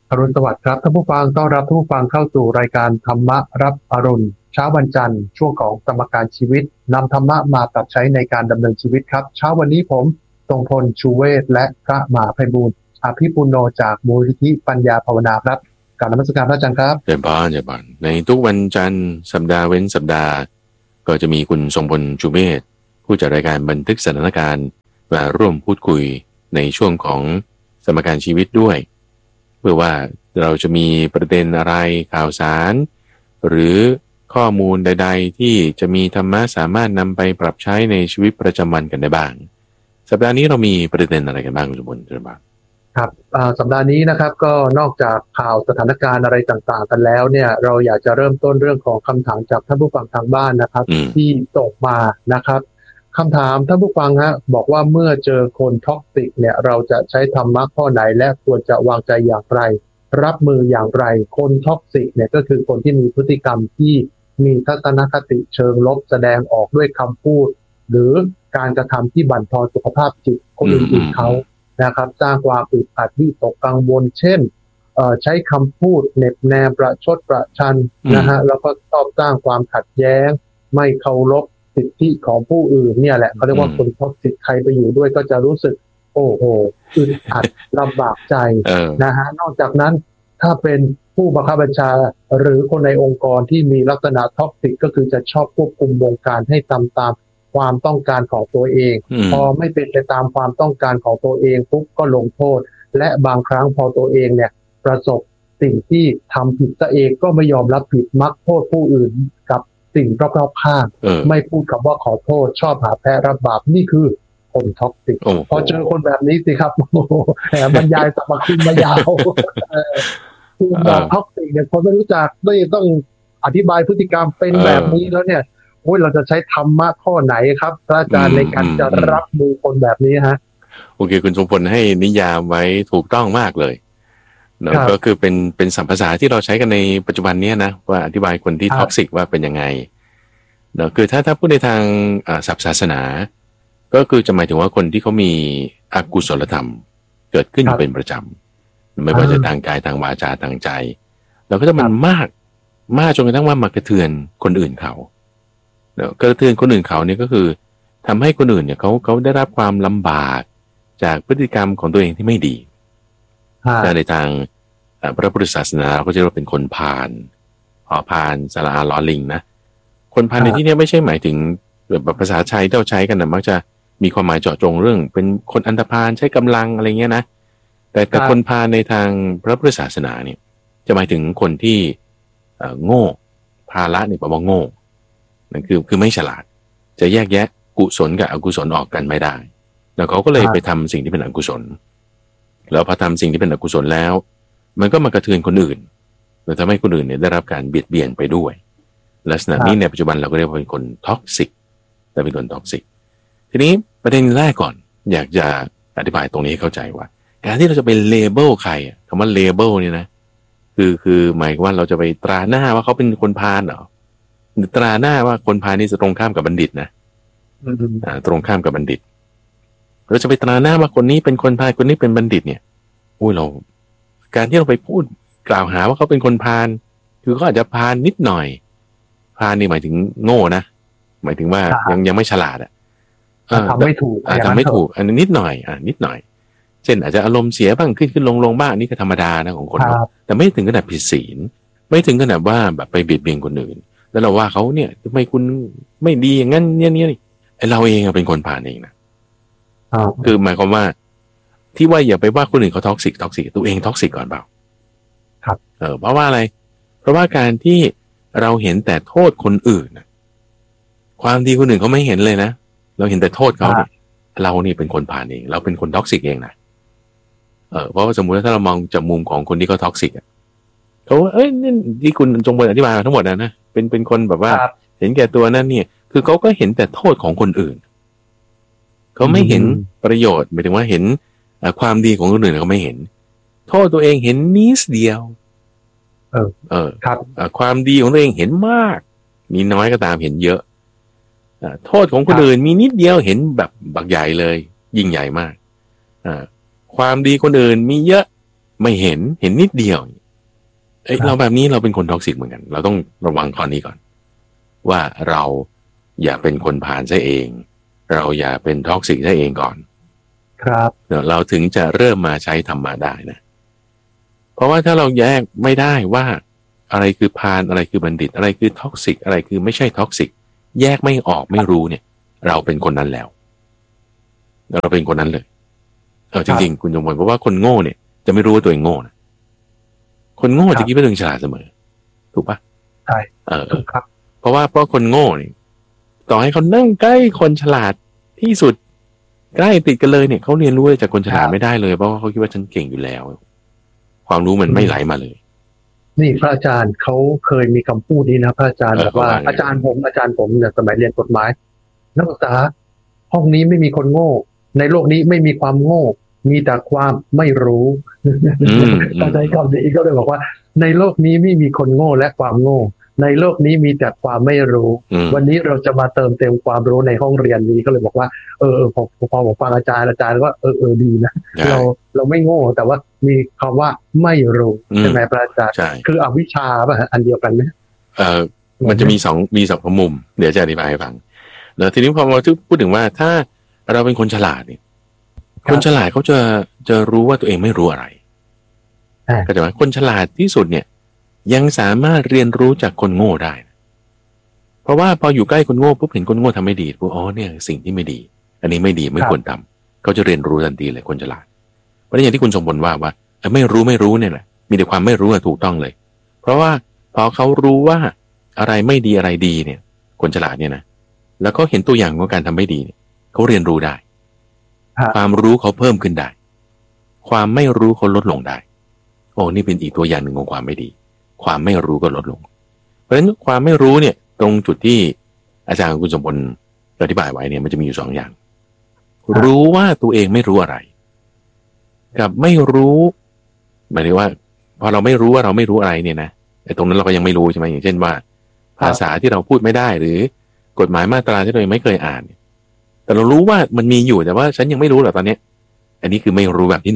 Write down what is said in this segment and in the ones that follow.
อรุณสวัสดิ์ครับท่านผู้ฟังต้อนรับท่านผู้ฟังเข้าสู่รายการธรรมะรับอรุณเช้าวันจันทร์ช่วงของสมการชีวิตนำธรรมะมาปรับใช้ในการดำเนินชีวิตครับเช้าวันนี้ผมทรงพลชูเวศและพระมหาไพบูลย์อภิปุโนจากมูลนิธิปัญญาภาวนาครับกราบนมัสการพระอาจารย์ครับเจริญพรในทุกวันจันทร์สัปดาห์เว้นสัปดาห์ก็จะมีคุณทรงพลชูเมธผู้จัดรายการบันทึกสถานการณ์มาร่วมพูดคุยในช่วงของสมการชีวิตด้วยเพื่อว่าเราจะมีประเด็นอะไรข่าวสารหรือข้อมูลใดๆที่จะมีธรรมะสามารถนำไปปรับใช้ในชีวิตประจำวันกันได้บ้างสัปดาห์นี้เรามีประเด็นอะไรกันบ้างคุณสมพลเจริญพรครับสัปดาห์นี้นะครับก็นอกจากข่าวสถานการณ์อะไรต่างๆกันแล้วเนี่ยเราอยากจะเริ่มต้นเรื่องของคำถามจากท่านผู้ฟังทางบ้านนะครับที่ส่งมานะครับคำถามท่านผู้ฟังฮะบอกว่าเมื่อเจอคนท็อกซิกเนี่ยเราจะใช้ธรรมะข้อไหนและควรจะวางใจอย่างไรรับมืออย่างไรคนท็อกซิกเนี่ยก็คือคนที่มีพฤติกรรมที่มีทัศนคติเชิงลบแสดงออกด้วยคำพูดหรือการกระทำที่บั่นทอนสุขภาพจิตคนอื่นๆเขานะครับสร้างความอึดอัดวิตกกังวลเช่นใช้คำพูดเหน็บแนมประชดประชันนะฮะแล้วก็ชอบสร้างความขัดแย้งไม่เคารพสิทธิของผู้อื่นเนี่ยแหละเขาเรียกว่าคนท็อกซิกใครไปอยู่ด้วยก็จะรู้สึกโอ้โหอึดอัดลำบากใจนะฮะนอกจากนั้นถ้าเป็นผู้บังคับบัญชาหรือคนในองค์กรที่มีลักษณะท็อกซิกก็คือจะชอบควบคุมวงการให้ตามความต้องการของตัวเองพอไม่เป็นไปตามความต้องการของตัวเองปุ๊บก็ลงโทษและบางครั้งพอตัวเองเนี่ยประสบสิ่งที่ทำผิดตัวเองก็ไม่ยอมรับผิดมักโทษผู้อื่นกับสิ่งรอบๆข้างไม่พูดคำว่าขอโทษชอบหาแพ้รับบาปนี่คือคนท็อกซิกพอเจอคนแบบนี้สิครับแหมบรรยายสรรพคุณมายาวคือแบบท็อกซิกเนี่ยคนไม่รู้จักไม่ต้องอธิบายพฤติกรรมเป็นแบบนี้แล้วเนี่ยเราจะใช้ธรรมะข้อไหนครับพระอาจารย์ในการจะรับมือคนแบบนี้ฮะโอเคคุณทรงพลให้นิยามไว้ถูกต้องมากเลยเนาะก็คือเป็นศัพท์ภาษาที่เราใช้กันในปัจจุบันนี้นะว่าอธิบายคนที่ท็อกซิกว่าเป็นยังไงเนาะคือถ้าพูดในทางศัพท์ศาสนาก็คือจะหมายถึงว่าคนที่เขามีอกุศลธรรมเกิดขึ้นอยู่เป็นประจำไม่ว่าจะทางกายทางวาจาทางใจแล้วก็ถ้ามันมากจนกระทั่งว่ามากระเทือนคนอื่นเขากระเทือนคนอื่นเขาเนี่ยก็คือทำให้คนอื่นเนี่ยเขาได้รับความลำบากจากพฤติกรรมของตัวเองที่ไม่ดีแต่ในทางพระพุทธศาสนาเราก็จะเรียกว่าเป็นคนพาลพาลสระอาลอลิงนะคนพาลในที่นี้ไม่ใช่หมายถึงแบบภาษาไทยที่เราใช้กันนะมักจะมีความหมายเจาะจงเรื่องเป็นคนอันธพาลใช้กำลังอะไรเงี้ยนะแต่คนพาลในทางพระพุทธศาสนาเนี่ยจะหมายถึงคนที่โง่ภาละเนี่ยแปลว่าโง่นั่นคือไม่ฉลาดจะแยกแยะกุศลกับอกุศลออกกันไม่ได้แล้วเขาก็เลยไปทำสิ่งที่เป็นอกุศลแล้วพอทำสิ่งที่เป็นอกุศลแล้วมันก็มากระเทือนคนอื่นแล้วทำให้คนอื่นเนี่ยได้รับการเบียดเบียนไปด้วยลักษณะนี้ในปัจจุบันเราก็เรียกว่าเป็นคนท็อกซิกแต่เป็นคนท็อกซิกทีนี้ประเด็นแรกก่อนอยากจะอธิบายตรงนี้ให้เข้าใจว่าการที่เราจะไปเลเบลใครคำว่าเลเบลเนี่ยนะคือหมายว่าเราจะไปตราหน้าว่าเขาเป็นคนพาลเหรอตราหน้าว่าคนพาลนี่จะตรงข้ามกับบัณฑิตนะตรงข้ามกับบัณฑิตเราจะไปตราหน้าว่าคนนี้เป็นคนพาลคนนี้เป็นบัณฑิตเนี่ยเราการที่เราไปพูดกล่าวหาว่าเขาเป็นคนพาลคือเขาอาจจะพาลนิดหน่อยพาลนี่หมายถึงโง่นะหมายถึงว่ายังไม่ฉลาดทำไม่ถูกทำไม่ถูกอันนี้นิดหน่อยนิดหน่อยเช่นอาจจะอารมณ์เสียบ้างขึ้นลงบ้างนี่ก็ธรรมดานะของคนแต่ไม่ถึงขนาดผิดศีลไม่ถึงขนาดว่าแบบไปเบียดเบียนคนอื่นแล้วเราว่าเขาเนี่ยทำไมคุณไม่ดีอย่างนั้นเนี่ยไอเราเองเป็นคนผ่านเองนะคือหมายความว่าที่ว่าอย่าไปว่าคนอื่นเขาท็อกซิกตัวเองท็อกซิกก่อนเปล่าครับเพราะว่าอะไรเพราะว่าการที่เราเห็นแต่โทษคนอื่นความดีคนอื่นเขาไม่เห็นเลยนะเราเห็นแต่โทษเขาเนี่ยเรานี่เป็นคนผ่านเองเราเป็นคนท็อกซิกเองนะเพราะว่าสมมุติถ้าเรามองจากมุมของคนที่เขาท็อกซิกเขาว่านี่ที่คุณจงพลอธิบายมาทั้งหมดนะเป็นคนแบบว่าเห็นแก่ตัวนั่นเนี่ยคือเขาก็เห็นแต่โทษของคนอื่นเขาไม่เห็นประโยชน์หมายถึงว่าเห็นความดีของคนอื่นเขาไม่เห็นโทษตัวเองเห็นนิดเดียวครับความดีของตัวเองเห็นมากมีน้อยก็ตามเห็นเยอะโทษของคนอื่นมีนิดเดียวเห็นแบบบักใหญ่เลยยิ่งใหญ่มากความดีคนอื่นมีเยอะไม่เห็นนิดเดียวเราแบบนี้เราเป็นคนท็อกซิกเหมือนกันเราต้องระวังข้อนี้ก่อนว่าเราอย่าเป็นคนผ่านซะเองเราอย่าเป็นท็อกซิกซะเองก่อนครับเราถึงจะเริ่มมาใช้ธรรมะได้นะเพราะว่าถ้าเราแยกไม่ได้ว่าอะไรคือพาลอะไรคือบัณฑิตอะไรคือท็อกซิกอะไรคือไม่ใช่ท็อกซิกแยกไม่ออกไม่รู้เนี่ยเราเป็นคนนั้นแล้วเราเป็นคนนั้นเลยจริงๆคุณจงมนเพราะว่าคนโง่เนี่ยจะไม่รู้ว่าตัวเองโง่นะคนโง่จะคิดว่าตัวเองฉลาดเสมอถูกปะใช่ครับเพราะคนโง่เนี่ยต่อให้เขานั่งใกล้คนฉลาดที่สุดใกล้ติดกันเลยเนี่ยเขาเรียนรู้จากคนฉลาดไม่ได้เลยเพราะว่าเขาคิดว่าฉันเก่งอยู่แล้วความรู้มันไม่ไหลมาเลยนี่พระอาจารย์เขาเคยมีคำพูดนี้นะพระอาจารย์บอกว่าอาจารย์ผมเนี่ยสมัยเรียนกฎหมายนักศึกษาห้องนี้ไม่มีคนโง่ในโลกนี้ไม่มีความโง่มีแต่ความไม่รู้อาจารย์คำนี้ก็เลยบอกว่าในโลกนี้ไม่มีคนโง่และความโง่ในโลกนี้มีแต่ความไม่รู้วันนี้เราจะมาเติมเต็มความรู้ในห้องเรียนนี้ก็เลยบอกว่าพอผมฟังอาจารย์ก็ดีนะเราไม่โง่แต่ว่ามีคำว่าไม่รู้ใช่ไหมพระอาจารย์คืออวิชชาป่ะอันเดียวกันไหมมันจะมีสองมุมเดี๋ยวจะอธิบายให้ฟังแล้วทีนี้พอมาพูดถึงว่าถ้าเราเป็นคนฉลาดเนี่ยคนฉลาดเขาจะรู้ว่าตัวเองไม่รู้อะไรก็จะว่าคนฉลาดที่สุดเนี่ยยังสามารถเรียนรู้จากคนโง่ได้เพราะว่าพออยู่ใกล้คนโง่ปุ๊บเห็นคนโง่ทำไม่ดีปุ๊บเนี่ยสิ่งที่ไม่ดีอันนี้ไม่ดีไม่ควรทำเขาจะเรียนรู้ทันทีเลยคนฉลาดเพราะอย่างที่คุณสมบูรณ์ว่าไม่รู้เนี่ยแหละมีแต่ความไม่รู้ถูกต้องเลยเพราะว่าพอเขารู้ว่าอะไรไม่ดีอะไรดีเนี่ยคนฉลาดเนี่ยนะแล้วก็เห็นตัวอย่างของการทำไม่ดีเนี่ยเขาเรียนรู้ได้ความรู้เขาเพิ่มขึ้นได้ความไม่รู้เขาลดลงได้นี่เป็นอีกตัวอย่างหนึ่งของความไม่ดีความไม่รู้ก็ลดลงเพราะฉะนั้นความไม่รู้เนี่ยตรงจุดที่อาจารย์คุณสมบูรณ์อธิบายไว้เนี่ยมันจะมีอยู่2อย่างรู้ว่าตัวเองไม่รู้อะไรกับไม่รู้หมายถึงว่าพอเราไม่รู้ว่าเราไม่รู้อะไรเนี่ยนะไอ้ตรงนั้นเราก็ยังไม่รู้ใช่ไหมอย่างเช่นว่าภาษาที่เราพูดไม่ได้หรือกฎหมายมาตราที่เรายังไม่เคยอ่านแต่เรารู้ว่ามันมีอยู่แต่ว่าฉันยังไม่รู้หรอกตอนนี้อันนี้คือไม่รู้แบบที่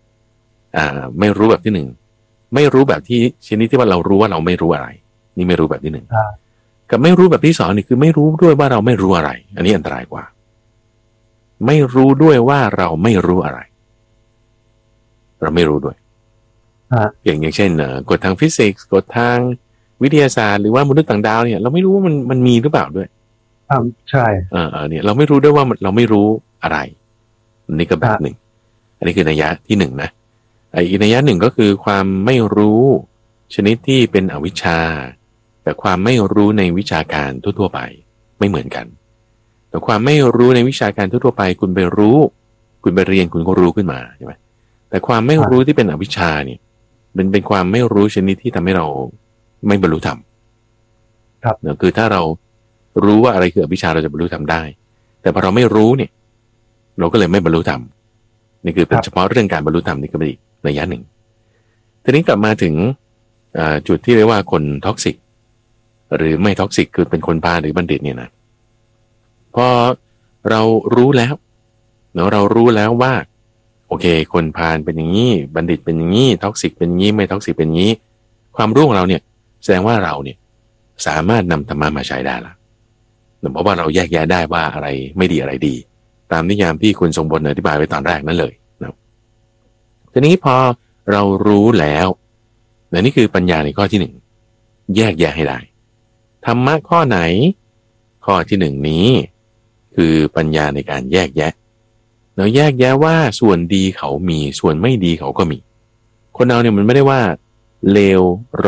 1ไม่รู้แบบที่1ไม่รู้แบบที่ชนิดที่ว่าเรารู้ว่าเราไม่รู้อะไรนี่ไม่รู้แบบที่1กับไม่รู้แบบที่2นี่คือไม่รู้ด้วยว่าเราไม่รู้อะไรอันนี้อันตรายกว่าไม่รู้ด้วยว่าเราไม่รู้อะไรเราไม่รู้ด้วยอย่างเช่นกฎทางฟิสิกส์กฎทางวิทยาศาสตร์หรือว่ามนุษย์ต่างดาวเนี่ยเราไม่รู้ว่ามันมีหรือเปล่าด้วยใช่เนี่ยเราไม่รู้ด้วยว่าเราไม่รู้อะไรนี่ก็แบบหนึ่งอันนี้คือนัยยะที่1นะอีกนัยยะ1ก็คือความไม่รู้ชนิดที่เป็นอวิชชาแต่ความไม่รู้ในวิชาการทั่วๆไปไม่เหมือนกันแต่ความไม่รู้ในวิชาการทั่วๆไปคุณไปรู้คุณไปเรียนคุณก็รู้ขึ้นมาใช่ไหมแต่ความไม่รู้ที่เป็นอวิชชาเนี่ยมันเป็นความไม่รู้ชนิดที่ทำให้เราไม่บรรลุธรรมครับเนี่ยคือถ้าเรารู้ว่าอะไรคืออวิชชาเราจะบรรลุธรรมได้แต่พอเราไม่รู้เนี่ยเราก็เลยไม่บรรลุธรรมนี่คือเป็นเฉพาะเรื่องการบรรลุธรรมนี่ก็เป็นอีกระยะหนึ่งทีนี้กลับมาถึงจุดที่เรียกว่าคนท็อกซิกหรือไม่ท็อกซิกคือเป็นคนพาลหรือบัณฑิตเนี่ยนะพอเรารู้แล้วเรารู้แล้วว่าโอเคคนพาลเป็นอย่างนี้บัณฑิตเป็นอย่างนี้ท็อกซิกเป็นอย่างนี้ไม่ท็อกซิกเป็นอย่างนี้ความรู้ของเราเนี่ยแสดงว่าเราเนี่ยสามารถนำธรรมะมาใช้ได้ละเพราะว่าเราแยกแยะได้ว่าอะไรไม่ดีอะไรดีตามนิยามที่คุณทรงบนอธิบายไว้ตอนแรกนั่นเลยนะทีนี้พอเรารู้แล้วนี่คือปัญญาในข้อที่1แยกแยะให้ได้ธรรมะข้อไหนข้อที่1นี้คือปัญญาในการแยกแยะเราแยกแยะว่าส่วนดีเขามีส่วนไม่ดีเขาก็มีคนเราเนี่ยมันไม่ได้ว่าเลว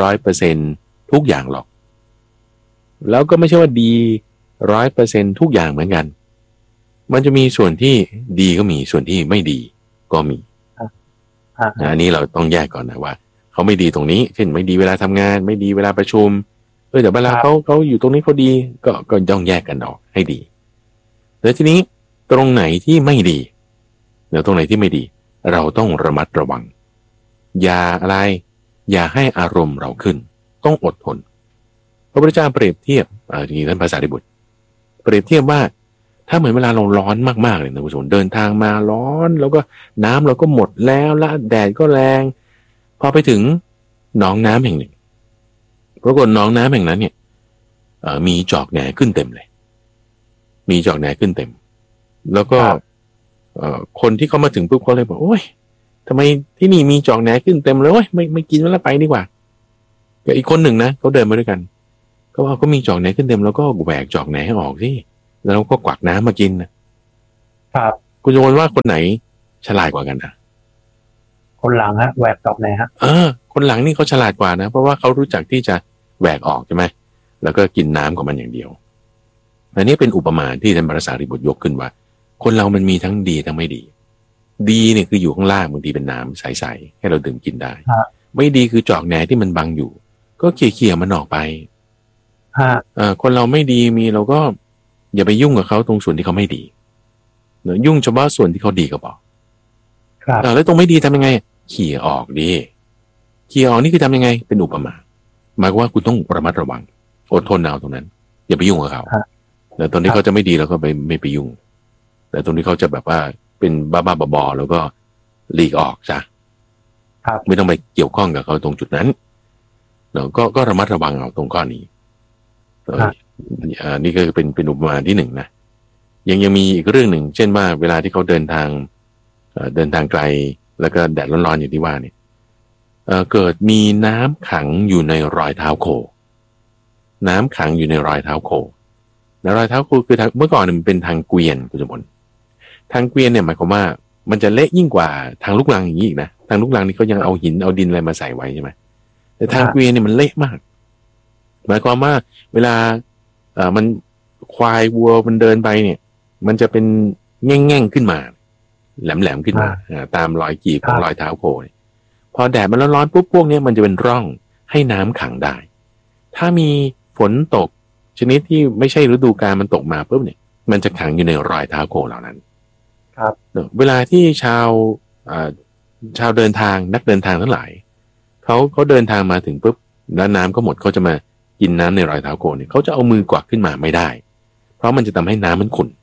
100% ทุกอย่างหรอกแล้วก็ไม่ใช่ว่าดี 100% ทุกอย่างเหมือนกันมันจะมีส่วนที่ดีก็มีส่วนที่ไม่ดีก็มีอันนี้เราต้องแยกก่อนนะว่าเขาไม่ดีตรงนี้เช่นไม่ดีเวลาทำงานไม่ดีเวลาประชุมแต่เวลาเขาอยู่ตรงนี้เขาดีก็ต้องแยกกันออกให้ดีแล้วทีนี้ตรงไหนที่ไม่ดีตรงไหนที่ไม่ดีเราต้องระมัดระวังอย่าให้อารมณ์เราขึ้นต้องอดทนพระพุทธเจ้าเปรียบเทียบที่ท่านภาษาดิบุตรเปรียบเทียบว่าถ้าเหมือนเวลาเราร้อนมากๆเลยนะคุณผู้ชมเดินทางมาร้อนแล้วก็น้ำเราก็หมดแล้วและแดดก็แรงพอไปถึงหนองน้ำแห่งหนึ่งปรากฏหนองน้ำแห่งนั้นเนี่ยมีจอกแหน่ขึ้นเต็มเลยมีจอกแหน่ขึ้นเต็มแล้วก็คนที่เขามาถึงปุ๊บเขาเลยบอกโอ้ยทำไมที่นี่มีจอกแหน่ขึ้นเต็มเลยโอ้ยไม่กินแล้วไปดีกว่ากับอีกคนหนึ่งนะเขาเดินมาด้วยกันก็ว่าก็มีจอกแหน่ขึ้นเต็มแล้วก็แหวกจอกแหน่ให้ออกสิแล้วก็กวักน้ำมากินนะครับคุณโยนว่าคนไหนฉลาดกว่ากันคนหลังฮะแหวกจอกแหน่ฮะคนหลังนี่เขาฉลาดกว่านะเพราะว่าเขารู้จักที่จะแหวกออกใช่ไหมแล้วก็กินน้ำของมันอย่างเดียวอันนี้เป็นอุปมาที่ท่านพระสารีบุตรยกขึ้นว่าคนเรามันมีทั้งดีทั้งไม่ดีดีเนี่ยคืออยู่ข้างล่างบางทีเป็นน้ำใสๆให้เราดื่มกินได้ไม่ดีคือจอกแหน่ที่มันบังอยู่ก็เขี่ยมันออกไปคนเราไม่ดีมีเราก็อย่าไปยุ่งกับเขาตรงส่วนที่เขาไม่ดีเนอะยุ่งเฉพาะส่วนที่เขาดีก็พอแล้วตรงไม่ดีทำยังไงเขี่ยออกดีเขี่ยออกนี่คือทำยังไงเป็นอุปมาหมายว่าคุณต้องระมัดระวังอดทนเอาตรงนั้นอย่าไปยุ่งกับเขาแต่ตรงที่เขาจะไม่ดีเราก็ไม่ไปยุ่งแต่ตรงที่เขาจะแบบว่าเป็นบ้าๆบอๆแล้วก็หลีกออกจ้ะไม่ต้องไปเกี่ยวข้องกับเขาตรงจุดนั้นเราก็ระมัดระวังเอาตรงข้อนี้นี่ก็เป็นอุปมาที่หนึ่งนะยังมีอีกเรื่องหนึ่งเช่นว่าเวลาที่เขาเดินทางไกลแล้วก็แดดร้อนๆอย่างที่ว่าเนี่ยเกิดมีน้ำขังอยู่ในรอยเท้าโคน้ำขังอยู่ในรอยเท้าโคแล้วรอยเท้าโคคือเมื่อก่อนมันเป็นทางเกวียนคุณสมบัติทางเกวียนเนี่ยหมายความว่ามันจะเละยิ่งกว่าทางลูกรังอย่างนี้อีกนะทางลูกรังนี่เขายังเอาหินเอาดินอะไรมาใส่ไว้ใช่ไหมแต่ทางเกวียนเนี่ยมันเละมากหมายความว่าเวลามันควายวัวมันเดินไปเนี่ยมันจะเป็นแง่งขึ้นมาแหลมขึ้นมาตามรอยกีบของรอยเท้าโคพอแดดมันร้อนๆปุ๊บพวกนี้มันจะเป็นร่องให้น้ำขังได้ถ้ามีฝนตกชนิดที่ไม่ใช่ฤดูกาลมันตกมาปุ๊บเนี่ยมันจะขังอยู่ในรอยเท้าโคเหล่านั้นครับเวลาที่ชาวเดินทางนักเดินทางทั้งหลายเขาเดินทางมาถึงปุ๊บแล้วน้ำก็หมดเขาจะมากินน้ำในรอยเท้าโคเนี่ยเขาจะเอามือกวักขึ้นมาไม่ได้เพราะมันจะทำให้น้ำมันขุ่น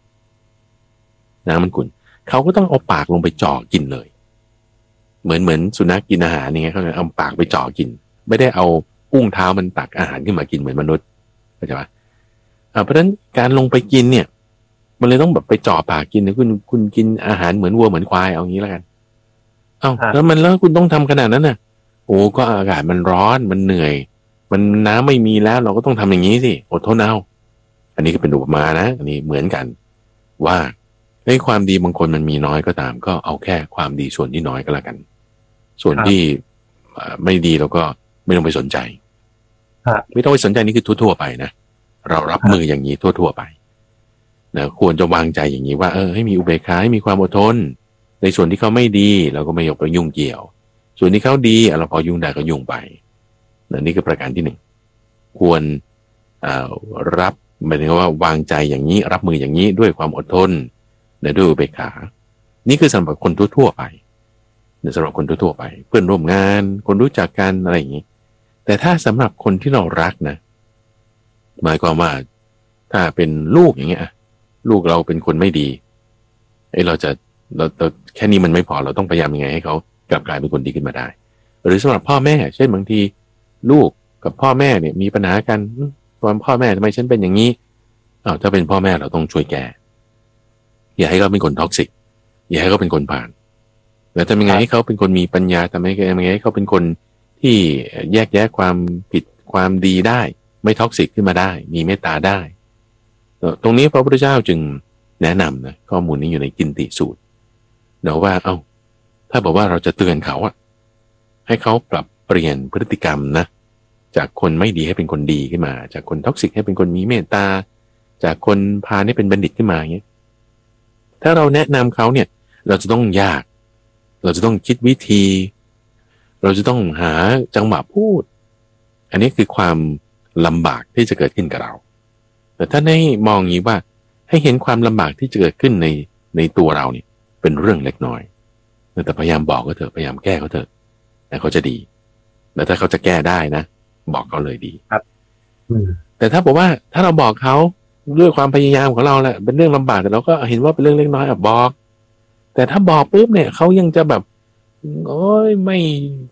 เขาก็ต้องเอาปากลงไปจ่อกินเลยเหมือนสุนัขกินอาหารอย่างเงี้ยเขาจะเอาปากไปจ่อกินไม่ได้เอาอุ้งเท้ามันตักอาหารขึ้นมากินเหมือนมนุษย์เข้าใจปะเพราะฉะนั้นการลงไปกินเนี่ยมันเลยต้องแบบไปจ่อปากกินนะคุณกินอาหารเหมือนวัวเหมือนควายเอางี้แล้วกันแล้วคุณต้องทำขนาดนั้นน่ะโอ้ก็อากาศมันร้อนมันเหนื่อยมันน้ำไม่มีแล้วเราก็ต้องทำอย่างนี้สิอดทนเอาอันนี้ก็เป็นอุปมานะอันนี้เหมือนกันว่าในความดีบางคนมันมีน้อยก็ตามก็เอาแค่ความดีส่วนที่น้อยก็แล้วกันส่วนที่ไม่ดีเราก็ไม่ต้องไปสนใจไม่ต้องไปสนใจนี่คือทั่วๆไปนะเรารับมืออย่างนี้ทั่วๆไปนะควรจะวางใจอย่างนี้ว่าให้มีอุเบกขาให้มีความอดทนในส่วนที่เขาไม่ดีเราก็ไม่ยกไปยุ่งเกี่ยวส่วนที่เขาดีเราพอยุ่งได้ก็ยุ่งไปนี่คือประการที่หนึ่งควรรับหมายถึงว่าวางใจอย่างนี้รับมืออย่างนี้ด้วยความอดทนและด้วยอุเบกขานี่คือสำหรับคนทั่วๆไปสำหรับคนทั่วๆไปเพื่อนร่วมงานคนรู้จักกันอะไรอย่างนี้แต่ถ้าสำหรับคนที่เรารักนะหมายความว่าถ้าเป็นลูกอย่างเงี้ยลูกเราเป็นคนไม่ดีเราแค่นี้มันไม่พอเราต้องพยายามยังไงให้เขากลับกลายเป็นคนดีขึ้นมาได้หรือสำหรับพ่อแม่เช่นบางทีลูกกับพ่อแม่เนี่ยมีปัญหากันตอนพ่อแม่ทำไมฉันเป็นอย่างนี้ถ้าเป็นพ่อแม่เราต้องช่วยแก้อย่าให้เขาเป็นคนท็อกซิกอย่าให้เขาเป็นคนผ่านแล้วทำยังไงให้เขาเป็นคนมีปัญญาทำยังไงให้เขาเป็นคนที่แยกแยะความผิดความดีได้ไม่ท็อกซิกขึ้นมาได้มีเมตตาได้ตรงนี้พระพุทธเจ้าจึงแนะนำนะข้อมูลนี้อยู่ในกินติสูตรเดี๋ยวว่าถ้าบอกว่าเราจะเตือนเขาให้เขาปรับเปลี่ยนพฤติกรรมนะจากคนไม่ดีให้เป็นคนดีขึ้นมาจากคนท็อกซิกให้เป็นคนมีเมตตาจากคนพาลให้เป็นบัณฑิตขึ้นมาอย่างเงี้ยถ้าเราแนะนำเขาเนี่ยเราจะต้องยากเราจะต้องคิดวิธีเราจะต้องหาจังหวะพูดอันนี้คือความลำบากที่จะเกิดขึ้นกับเราแต่ถ้าให้มองอย่างนี้ว่าให้เห็นความลำบากที่จะเกิดขึ้นในตัวเราเนี่ยเป็นเรื่องเล็กน้อยแต่พยายามบอกเขาเถอะพยายามแก้เขาเถอะแต่เขาจะดีแล้วถ้าเขาจะแก้ได้นะบอกเขาเลยดีครับแต่ถ้าบอกว่าถ้าเราบอกเขาด้วยความพยายามของเราแหละเป็นเรื่องลำบากแต่เราก็เห็นว่าเป็นเรื่องเล็กน้อยบอกแต่ถ้าบอกปุ๊บเนี่ยเขายังจะแบบโอ้ยไม่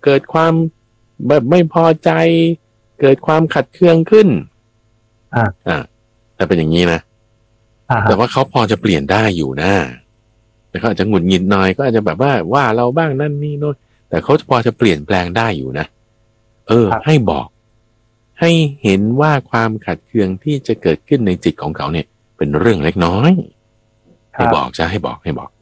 เกิดความแบบไม่พอใจเกิดความขัดเคืองขึ้นแต่เป็นอย่างนี้นะแต่ว่าเขาพอจะเปลี่ยนได้อยู่นะแต่เขาอาจจะหงุดหงิดหน่อยก็อาจจะแบบว่าเราบ้างนั่นนี่โน่นแต่เขาพอจะเปลี่ยนแปลงได้อยู่นะให้บอกให้เห็นว่าความขัดเคืองที่จะเกิดขึ้นในจิตของเขาเนี่ยเป็นเรื่องเล็กน้อยให้บอกจะให้บอก